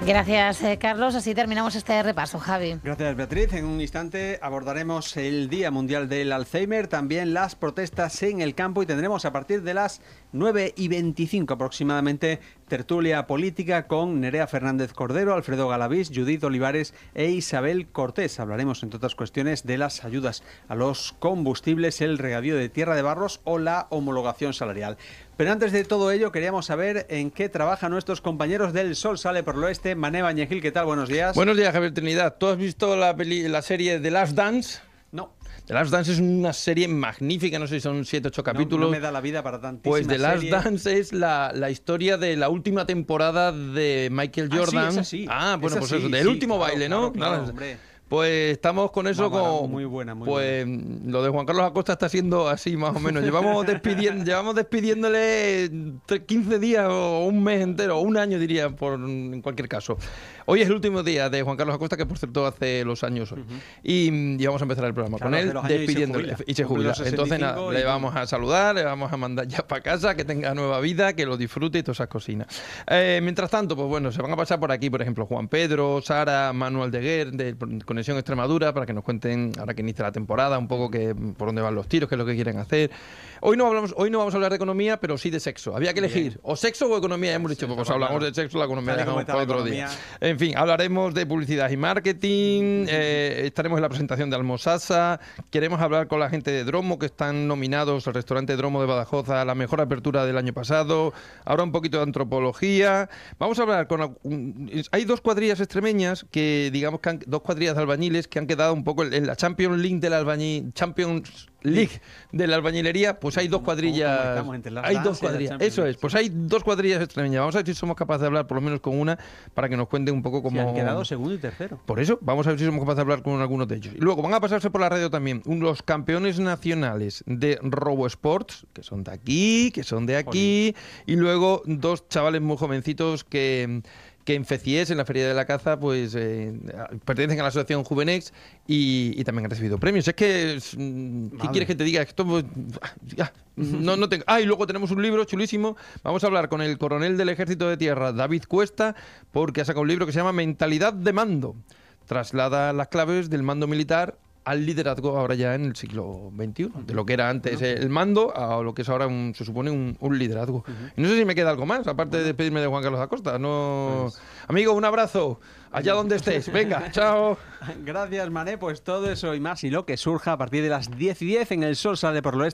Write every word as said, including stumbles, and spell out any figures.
Gracias, eh, Carlos. Así terminamos este repaso, Javi. Gracias, Beatriz. En un instante abordaremos el Día Mundial del Alzheimer, también las protestas en el campo y tendremos a partir de las nueve y veinticinco aproximadamente tertulia política con Nerea Fernández Cordero, Alfredo Galavís, Judith Olivares e Isabel Cortés. Hablaremos, entre otras cuestiones, de las ayudas a los combustibles, el regadío de tierra de barros o la homologación salarial. Pero antes de todo ello, queríamos saber en qué trabajan nuestros compañeros del Sol Sale por el Oeste. Mané Bañegil, ¿qué tal? Buenos días. Buenos días, Javier Trinidad. ¿Tú has visto la, peli la serie The Last Dance? No. The Last Dance es una serie magnífica, no sé si son siete, ocho capítulos. No, no me da la vida para tantísima Pues The Last serie. Dance es la, la historia de la última temporada de Michael Jordan. Ah, sí, esa sí. Ah, bueno, esa pues sí, eso, del sí, último claro, baile, claro, ¿no? claro, Nada, hombre. Pues estamos con eso, Bárbara, con, muy buena, muy pues buena. Lo de Juan Carlos Acosta está siendo así más o menos. Llevamos despidiendo, llevamos despidiéndole quince días o un mes entero, o un año diría, por en cualquier caso. Hoy es el último día de Juan Carlos Acosta, que por cierto hace los años hoy. Uh-huh. y, y vamos a empezar el programa claro, con él despidiéndole y se jubila. Y se jubila. Entonces nada, le vamos a saludar, le vamos a mandar ya para casa, que tenga nueva vida, que lo disfrute y todas esas cocinas. Eh, mientras tanto, pues bueno, se van a pasar por aquí, por ejemplo, Juan Pedro, Sara, Manuel Deguer, de Conexión Extremadura, para que nos cuenten, ahora que inicia la temporada, un poco que, por dónde van los tiros, qué es lo que quieren hacer. Hoy no, hablamos, hoy no vamos a hablar de economía, pero sí de sexo. Había que elegir, bien. O sexo o economía, hemos dicho, pues hablamos de sexo, la economía la dejamos para otro día. En fin, hablaremos de publicidad y marketing, eh, estaremos en la presentación de Almosasa, queremos hablar con la gente de Dromo, que están nominados al restaurante Dromo de Badajoz a la mejor apertura del año pasado, ahora un poquito de antropología. Vamos a hablar con... Hay dos cuadrillas extremeñas, que digamos que han, dos cuadrillas de albañiles que han quedado un poco en la Champions League del albañil, Champions League de la albañilería, pues hay dos cuadrillas. Hay dos cuadrillas. Eso es, pues hay dos cuadrillas extremeñas. Vamos a ver si somos capaces de hablar por lo menos con una para que nos cuente un poco cómo. Si han quedado segundo y tercero. Por eso, vamos a ver si somos capaces de hablar con algunos de ellos. Y luego van a pasarse por la radio también los campeones nacionales de RoboSports, que son de aquí, que son de aquí, Oli. Y luego dos chavales muy jovencitos que. que en FECIES, en la Feria de la Caza, pues eh, pertenecen a la Asociación Juvenex y, y también han recibido premios. Es que, ¿qué Madre. quieres que te diga? Esto, pues, ya, no, no tengo. Ah, y luego tenemos un libro chulísimo. Vamos a hablar con el coronel del Ejército de Tierra, David Cuesta, porque ha sacado un libro que se llama Mentalidad de Mando. Traslada las claves del mando militar al liderazgo ahora ya en el siglo veintiuno, de lo que era antes uh-huh. el mando a lo que es ahora un, se supone un, un liderazgo. Uh-huh. Y no sé si me queda algo más, aparte uh-huh. de despedirme de Juan Carlos Acosta. No... Pues... Amigo, un abrazo, allá donde estés. Venga, chao. Gracias, Mané. Pues todo eso y más y lo que surja a partir de las diez y diez en el Sol Sale por el Oeste.